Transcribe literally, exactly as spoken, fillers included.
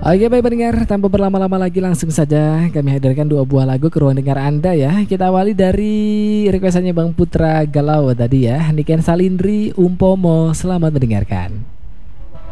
Oke baik pendengar, tanpa berlama-lama lagi langsung saja kami hadirkan dua buah lagu ke ruang dengar Anda ya. Kita awali dari requestannya Bang Putra Galau tadi ya, Niken Salindri Umpomo. Selamat mendengarkan.